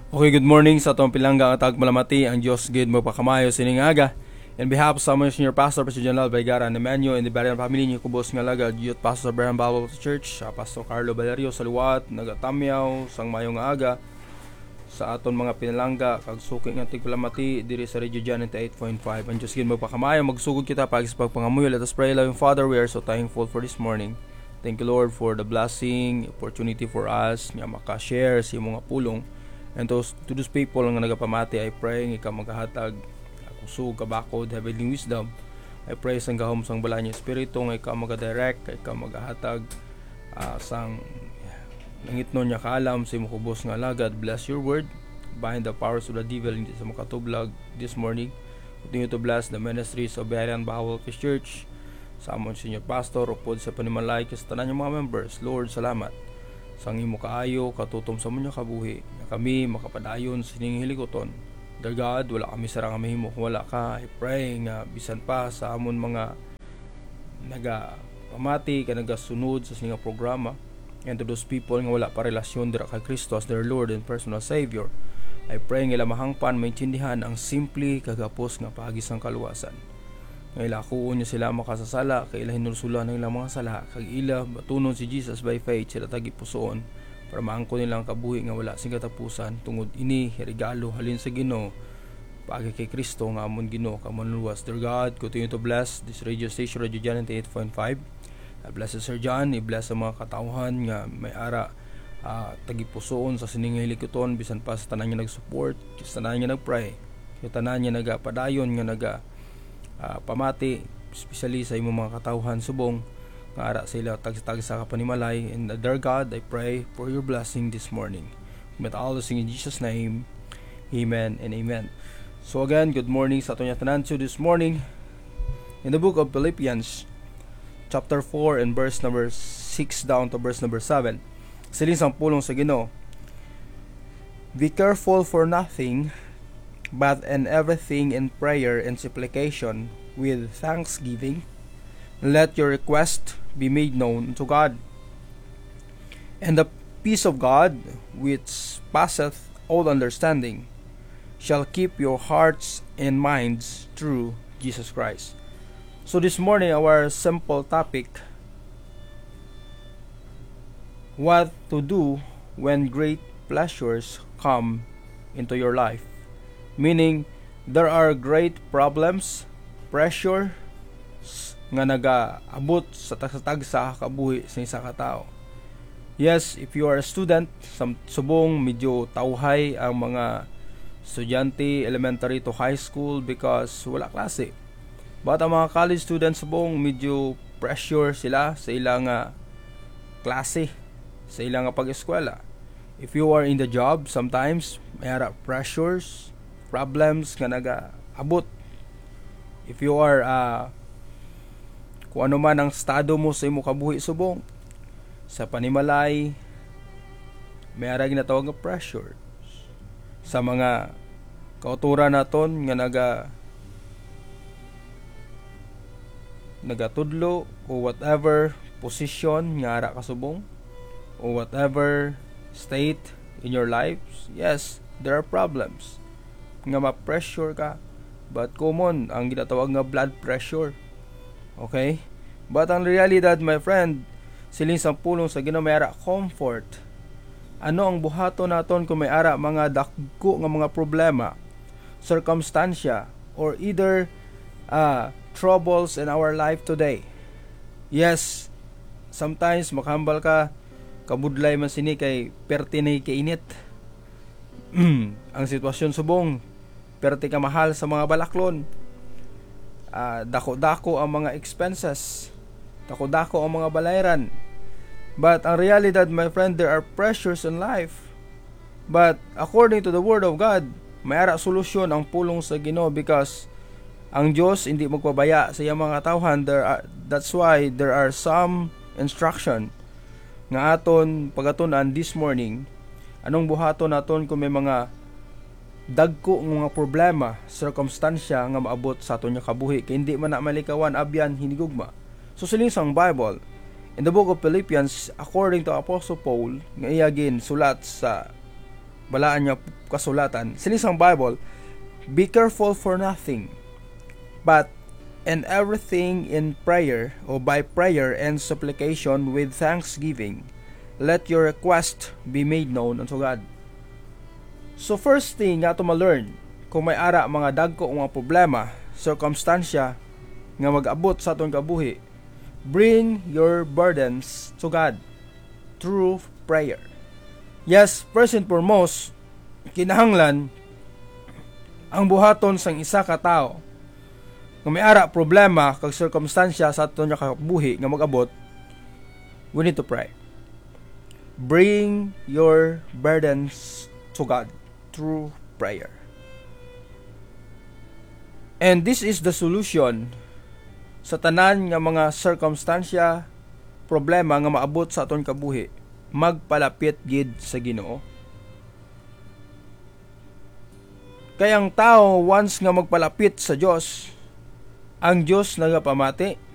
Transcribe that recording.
Okay, good morning sa atong pilangga at malamati ang Diyos gid magpakamayo sining aga. In behalf sa mga senior pastor President General Baygara Nemanyo and the Barian family ni kubos nga laga Youth Pastor Abraham Bible Church, Pastor Carlo Valerio sa liwat nagatamyaw sang mayong aga sa aton mga pinalangga kag suki nga tigpalamati diri sa Radio Jan 98.5. Ang Diyos gid magpakamayo magsugod kita pag sa pagpangamuyo. Let us pray. Loving Father, we are so thankful for this morning. Thank you Lord for the blessing, opportunity for us nga maka-share sa imong pulong. And to those people nga nagapamati, I pray nga ikaw maghahatag kusog, kabakod, heavenly wisdom. I pray sang gahom sang bala niya espiritu nga ikaw magadirect, ikaw maghahatag sang nangitnon niya kaalam sa imong kubos nga alagad. Bless your word, bind the powers of the devil hindi sa makatublag this morning. Continue to bless the ministries of Barian Baptist Church, sa amon senior pastor upod sa panimalay sa tanan ng mga members. Lord, salamat sang imo kaayo katutom sa munyo kabuhi na kami makapadayon sa ining hilikoton. Dear God, wala kami sarang mahimo kung wala ka. I pray nga bisan pa sa amon mga nagapamati ka nagasunod sa sining programa, and to those people nga wala pa relasyon dira kay Kristo as their Lord and personal Savior, I pray nga lamahangpan maintindihan ang simple kagapos nga paagi sang kaluwasan. Nga ila kuon niya sila makasasala, kay ila hinulsulan ng ilang mga sala, kag ila batunon si Jesus by faith sila tagipusoon para maangko nilang kabuhi nga wala sing katapusan. Tungod ini regalo halin sa Ginoo paagi kay Kristo nga amon Ginoo kamon luwas. Dear God, continue to bless this radio station, Radio Jan 98.5. Bless Sir John, i-bless ang mga katawhan nga may ara tagipusoon sa sining hilikoton bisan pa sa tanan niya nag-support, sa tanan niya nag-pray, sa tanan niya nagapadayon nga pamati, especially sa imong mga katawhan subong nga ara sa ila tag-tag sa kapanimalay. And dear God, I pray for your blessing this morning. With all this in Jesus' name, amen and amen. So again, good morning sa aton tanan. So this morning, in the book of Philippians, chapter 4 and verse number 6 down to verse number 7, siling sang pulong sa Ginoo, be careful for nothing, but in everything in prayer and supplication with thanksgiving, let your request be made known to God. And the peace of God, which passeth all understanding, shall keep your hearts and minds through Jesus Christ. So this morning, our simple topic, what to do when great pleasures come into your life. Meaning, there are great problems, pressure nga nagaabot sa tag sa kabuhi sa isa ka tao. Yes, if you are a student, subong medyo tawhay ang mga estudyante elementary to high school because wala klase. But ang mga college students subong medyo pressure sila sa ilang klase, sa ilang pag-eskwela. If you are in the job, sometimes may pressures, problems nga nagaabot. If you are kung ano man ang estado mo sa imo kabuhi subong sa panimalay, may ara ginatawag nga pressure sa mga kauturan naton nga nagatudlo o whatever position nga ara kasubong o whatever state in your lives. Yes, there are problems nga ma-pressure ka, but common ang ginatawag nga blood pressure. Okay? But ang realidad, my friend, siling sang pulong sa Ginoo may ara comfort. Ano ang buhato naton kung may ara mga dagko nga mga problema, circumstansya, or either troubles in our life today? Yes, sometimes makahambal ka, kabudlay man sini kay pertinay kay init. Ang sitwasyon subong perti ka mahal sa mga balaklon, dako-dako ang mga expenses, dako-dako ang mga balayran. But ang realidad, my friend, there are pressures in life, but according to the word of God, may ara solusyon ang pulong sa Ginoo because ang Diyos hindi magpabaya sa iyang mga tawhan. That's why there are some instruction nga aton pagatunan this morning. Anong buhaton naton kung may mga dagko ng mga problema, circumstansya nga maabot sa aton nga kabuhi kay hindi man na malikawan abyan hinigugma. So siling sang Bible in the book of Philippians, according to Apostle Paul, nga iyagin sulat sa balaan niya kasulatan sinisang Bible, be careful for nothing, but in everything in prayer or by prayer and supplication with thanksgiving, let your request be made known unto God. So first thing nga to ma-learn, kung may ara mga dagko mga problema, circumstansya nga mag-abot sa atong kabuhi, bring your burdens to God through prayer. Yes, first and foremost, kinahanglan ang buhaton sang isa ka tao kung may ara problema kag circumstansya sa aton nga kabuhi nga mag-abot, we need to pray. Bring your burdens to God through prayer. And this is the solution sa tanan nga mga circumstansya, problema nga maabot sa aton kabuhi, magpalapit gid sa Ginoo. Kaya ang tao once nga magpalapit sa Dios, ang Dios nagapamati,